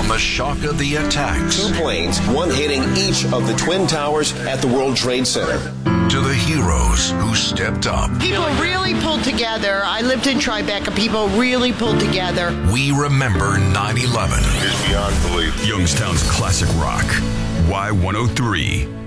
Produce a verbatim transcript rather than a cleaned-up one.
From the shock of the attacks. Two planes, one hitting each of the Twin Towers at the World Trade Center. To the heroes who stepped up. People really pulled together. I lived in Tribeca. People really pulled together. We remember nine eleven. It's beyond belief. Youngstown's classic rock. Y one oh three.